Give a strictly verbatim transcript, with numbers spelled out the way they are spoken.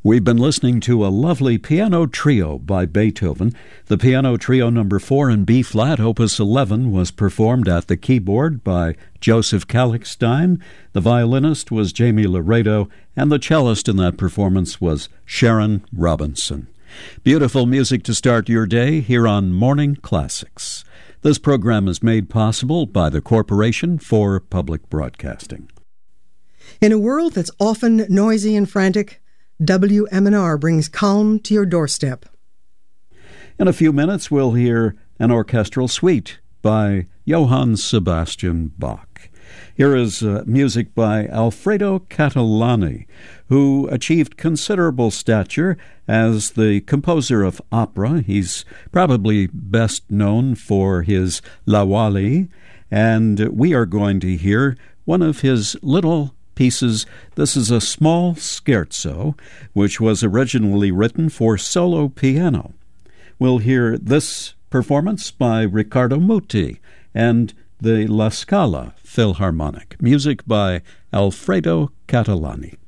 We've been listening to a lovely piano trio by Beethoven. The piano trio number four in B-flat, opus eleven, was performed at the keyboard by Joseph Kallichstein. The violinist was Jamie Laredo, and the cellist in that performance was Sharon Robinson. Beautiful music to start your day here on Morning Classics. This program is made possible by the Corporation for Public Broadcasting. In a world that's often noisy and frantic, W M N R brings calm to your doorstep. In a few minutes, we'll hear an orchestral suite by Johann Sebastian Bach. Here is uh, music by Alfredo Catalani, who achieved considerable stature as the composer of opera. He's probably best known for his La Wally, and we are going to hear one of his little pieces. This is a small scherzo, which was originally written for solo piano. We'll hear this performance by Riccardo Muti and the La Scala Philharmonic. Music by Alfredo Catalani.